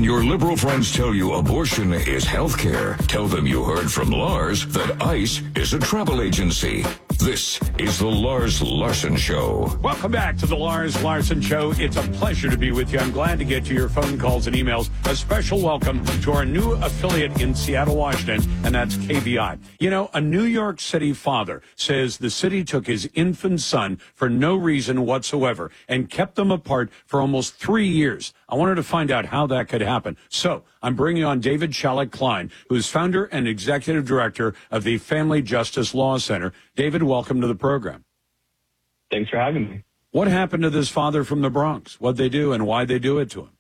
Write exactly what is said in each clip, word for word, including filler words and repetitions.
When your liberal friends tell you abortion is health care, tell them you heard from Lars that ICE is a travel agency. This is the Lars Larson Show. Welcome back to the Lars Larson Show. It's a pleasure to be with you. I'm glad to get to your phone calls and emails. A special welcome to our new affiliate in Seattle, Washington, and that's K V I. You know, a New York City father says the city took his infant son for no reason whatsoever and kept them apart for almost three years. I wanted to find out how that could happen. So I'm bringing on David Shalek Klein, who is founder and executive director of the Family Justice Law Center. David, welcome to the program. Thanks for having me. What happened to this father from the Bronx? What'd they do and why'd they do it to him?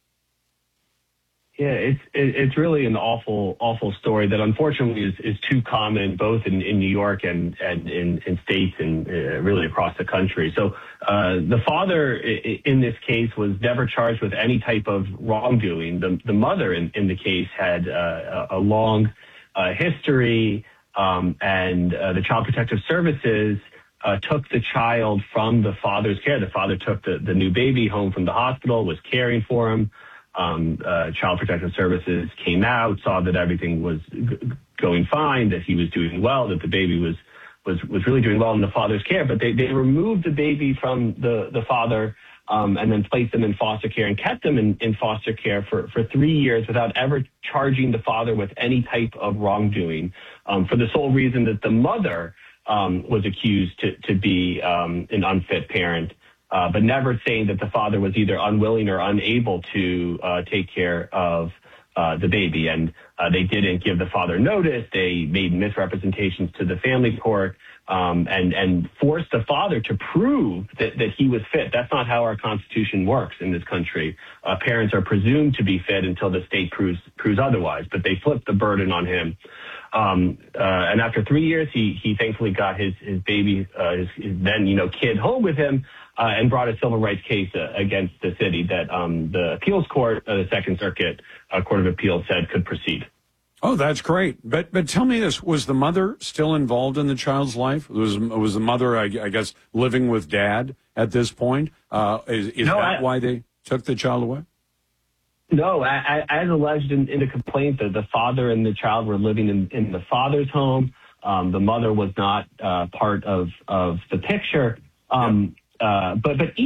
Yeah, it's it, it's really an awful, awful story that unfortunately is, is too common both in, in New York and, and in, in states and uh, really across the country. So uh, the father in this case was never charged with any type of wrongdoing. The, the mother in, in the case had uh, a long uh, history, um, and uh, the Child Protective Services uh, took the child from the father's care. The father took the, the new baby home from the hospital, was caring for him. Um, uh, Child Protective Services came out, saw that everything was g- going fine, that he was doing well, that the baby was was was really doing well in the father's care. But they, they removed the baby from the, the father um, and then placed them in foster care and kept them in, in foster care for, for three years without ever charging the father with any type of wrongdoing, um, for the sole reason that the mother um, was accused to, to be um, an unfit parent. Uh, but never saying that the father was either unwilling or unable to uh, take care of uh, the baby. And uh, they didn't give the father notice. They made misrepresentations to the family court um, and, and forced the father to prove that, that he was fit. That's not how our Constitution works in this country. Uh, parents are presumed to be fit until the state proves, proves otherwise, but they flipped the burden on him. Um, uh, and after three years, he, he thankfully got his, his baby, uh, his, his then, you know, kid home with him. Uh, and brought a civil rights case uh, against the city that um, the appeals court, uh, the Second Circuit uh, Court of Appeals, said could proceed. Oh, that's great. But but tell me this: was the mother still involved in the child's life? Was was the mother, I, I guess, living with dad at this point? Uh, is is no, that I, why they took the child away? No, I, I, as alleged in, in the complaint, the, the father and the child were living in, in the father's home. Um, the mother was not uh, part of of the picture. Um, yeah. uh, but but.